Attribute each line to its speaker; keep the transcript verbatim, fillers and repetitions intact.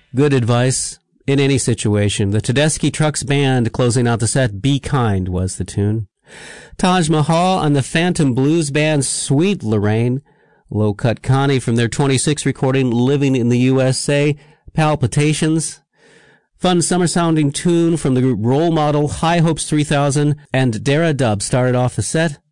Speaker 1: Good advice in any situation. The Tedeschi Trucks Band closing out the set. Be Kind was the tune. Taj Mahal and the Phantom Blues Band, Sweet Lorraine. Low Cut Connie from their twenty-six recording, Living in the U S A, Palpitations. Fun summer-sounding tune from the group Role Model, High Hopes three thousand, and Dara Dub started off the set.